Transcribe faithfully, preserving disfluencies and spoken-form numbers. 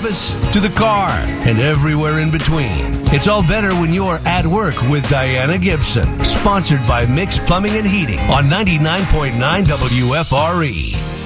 office to the car and everywhere in between. It's all better when you're at work with Diana Gibson. Sponsored by Mix Plumbing and Heating on ninety-nine point nine W F R E.